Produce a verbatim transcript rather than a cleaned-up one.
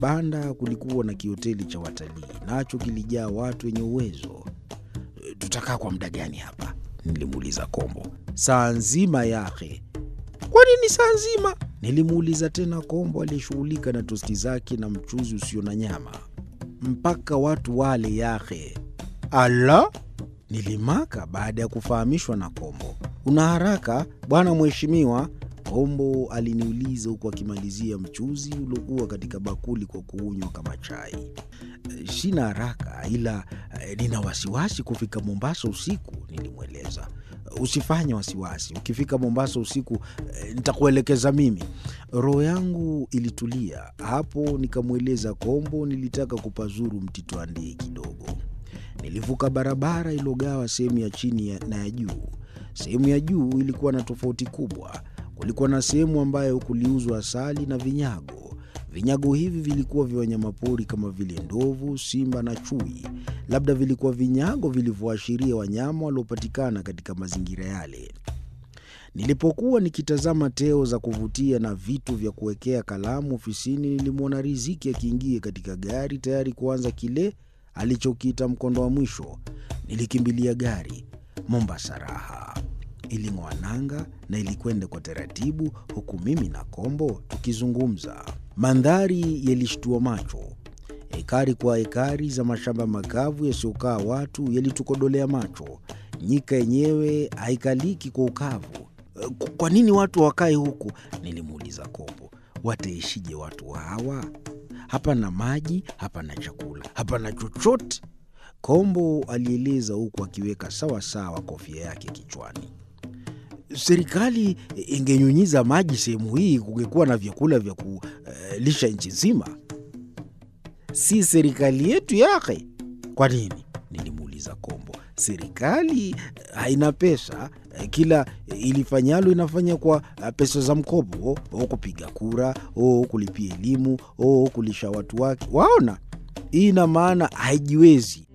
Banda kulikuwa na kihoteli cha watalii, nacho kilijaa watu wenye uwezo. "Tutakaa kwa muda gani hapa?" nilimuuliza Kombo. "Saa nzima yake." "Kwa nini saa nzima?" nilimuuliza tena Kombo aliyeshughulika na tosti zake na mchuzi usio na nyama. "Mpaka watu wale yake." "Ala?" nilimaka baada ya kufahamishwa na Kombo. "Una haraka bwana mheshimiwa?" Kombo aliniuliza huku akimalizia mchuzi uliokuwa katika bakuli kwa kuunywa kama chai. "Sina haraka, ila nina wasiwasi kufika Mombasa usiku," nilimweleza. "Usifanye wasiwasi, ukifika Mombasa usiku nitakuelekeza mimi." Roho yangu ilitulia. Hapo nikamweleza Kombo nilitaka kupazuru Mtito Andei kidogo. Nilivuka barabara iliyogawa sehemu ya chini na ya juu. Sehemu ya juu ilikuwa na tofauti kubwa. Kulikuwa na sehemu ambayo kuliuzwa asali na vinyago. Vinyago hivi vilikuwa vya wanyamapori kama vile ndovu, simba na chui. Labda vilikuwa vinyago vilivyoashiria wanyama waliopatikana katika mazingira yale. Nilipokuwa nikitazama teo za kuvutia na vitu vya kuwekea kalamu ofisini, nilimwona Riziki akiingia katika gari tayari kuanza kile alichokiita mkondo wa mwisho. Nilikimbilia gari. Mombasa raha iling'oa nanga na ilikwenda kwa taratibu, huku mimi na Kombo tukizungumza. Mandhari yalishtua macho. Ekari kwa ekari za mashamba makavu yasiokaa watu yalitukodolea macho. Nyika yenyewe haikaliki kwa ukavu. "Kwa nini watu wakae huku?" nilimuuliza Kombo. "Wataishije watu hawa? Hapana maji, hapana chakula, hapana chochote." Kombo alieleza huku akiweka sawa sawa kofia yake kichwani. "Serikali ingenyunyiza maji sehemu hii, kungekuwa na vyakula vya kulisha nchi nzima." "Si serikali yetu yake." "Kwa nini?" nilimuuliza Kombo. "Serikali haina pesa. Kila ilifanyalo inafanya kwa pesa za mkopo, au kupiga kura, au kulipia elimu, au kulisha watu wake. Waona? Hii ina maana haijiwezi.